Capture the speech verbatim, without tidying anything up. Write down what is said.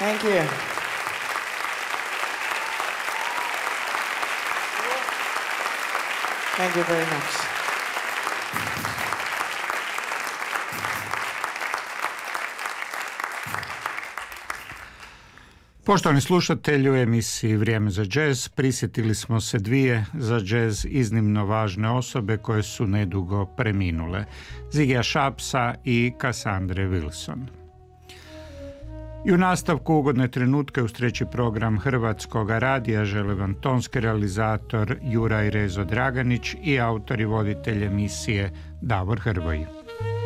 Thank you. Thank you very much. Poštovani slušatelji, u emisiji Vrijeme za džez prisjetili smo se dvije za džez iznimno važne osobe koje su nedugo preminule, Ziggyja Sharpsa i Cassandre Wilson. I u nastavku ugodne trenutke uz treći program Hrvatskog radija žele vam tonski realizator Juraj Rezo Draganić i autor i voditelj emisije Davor Hrvoj.